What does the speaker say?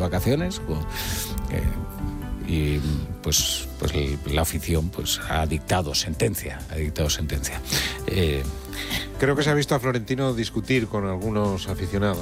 vacaciones, y pues la afición pues ha dictado sentencia. Creo que se ha visto a Florentino discutir con algunos aficionados.